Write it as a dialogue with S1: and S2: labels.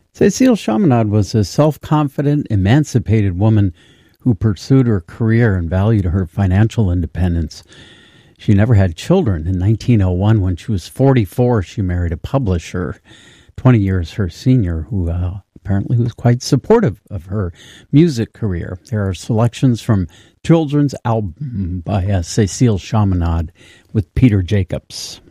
S1: Cécile Chaminade was a self-confident, emancipated woman who pursued her career and valued her financial independence. She never had children. In 1901, when she was 44, she married a publisher, 20 years her senior, who apparently was quite supportive of her music career. There are selections from Children's Album by Cécile Chaminade with Peter Jacobs.